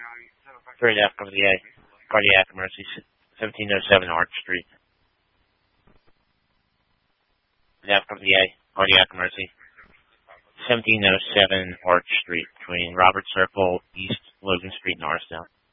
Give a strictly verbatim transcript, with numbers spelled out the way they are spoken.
Straight after the A. Cardiac emergency, seventeen oh seven Arch Street. After the A. Cardiac emergency, seventeen oh seven Arch Street, between Robert Circle, East Logan Street, and Norristown.